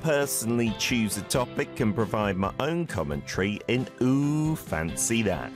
personally choose a topic and provide my own commentary in Ooh, Fancy That.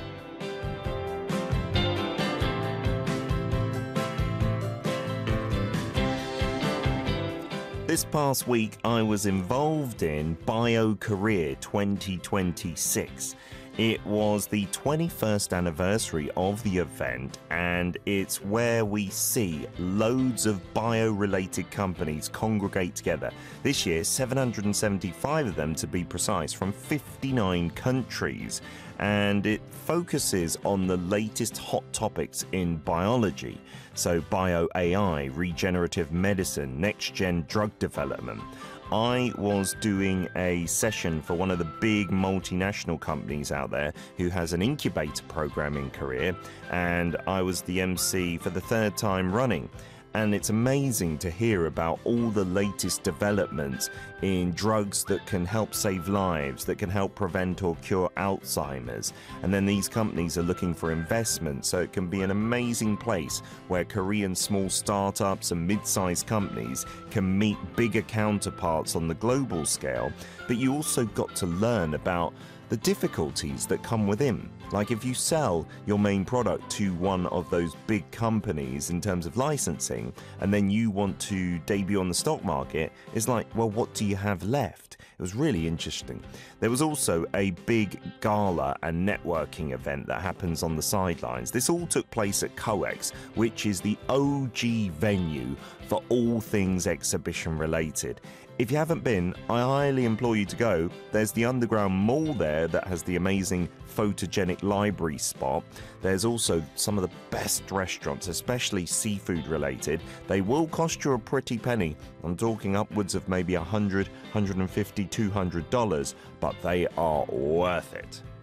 This past week, I was involved in BioCareer 2026. It was the 21st anniversary of the event, and it's where we see loads of bio-related companies congregate together. This year, 775 of them to be precise, from 59 countries. And it focuses on the latest hot topics in biology. So bio-AI, regenerative medicine, next-gen drug development. I was doing a session for one of the big multinational companies out there who has an incubator program in Korea, and I was the MC for the third time running. And it's amazing to hear about all the latest developments in drugs that can help save lives, that can help prevent or cure Alzheimer's. And then these companies are looking for investment, so it can be an amazing place where Korean small startups and mid-sized companies can meet bigger counterparts on the global scale. But you also got to learn about the difficulties that come within. Like if you sell your main product to one of those big companies in terms of licensing, and then you want to debut on the stock market, it's like, well, what do you have left? It was really interesting. There was also a big gala and networking event that happens on the sidelines. This all took place at COEX, which is the OG venue for all things exhibition related. If you haven't been, I highly implore you to go. There's the underground mall there that has the amazing photogenic library spot. There's also some of the best restaurants, especially seafood related. They will cost you a pretty penny. I'm talking upwards of maybe $100, $150, $200, but they are worth it.